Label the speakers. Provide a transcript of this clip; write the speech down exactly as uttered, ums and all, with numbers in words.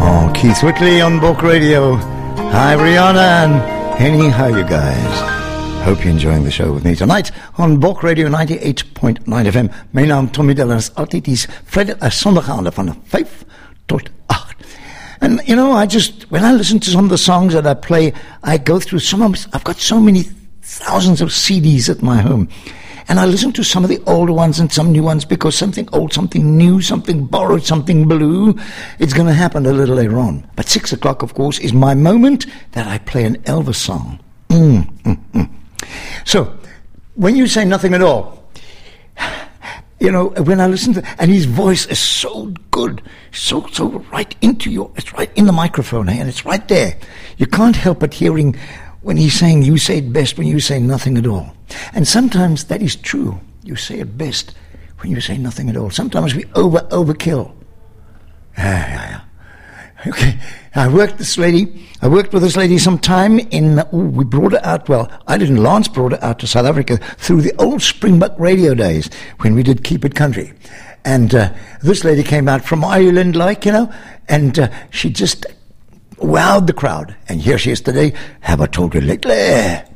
Speaker 1: Oh, Keith Whitley on Bork Radio. Hi, Rihanna and Henny. How are you guys? Hope you're enjoying the show with me tonight on Bork Radio ninety-eight point nine F M. My naam Tommy Dillon is altyd die Vrydag, uh, Sondagaande van vyf tot agt. And, you know, I just, when I listen to some of the songs that I play, I go through some of, I've got so many thousands of C Ds at my home. And I listen to some of the older ones and some new ones because something old, something new, something borrowed, something blue, it's going to happen a little later on. But six o'clock, of course, is my moment that I play an Elvis song. Mm, mm, mm. So, when you say nothing at all, you know, when I listen to, and his voice is so good, so, so right into your, it's right in the microphone, and it's right there. You can't help but hearing when he's saying, you say it best when you say nothing at all. And sometimes that is true. You say it best when you say nothing at all. Sometimes we over, overkill. Yeah, yeah, yeah. Okay. I worked this lady, I worked with this lady some time in, ooh, we brought her out, well, I didn't, Lance brought her out to South Africa through the old Springbok radio days when we did Keep It Country. And uh, this lady came out from Ireland, like, you know, and uh, she just wowed the crowd. And here she is today. Have I told you lately?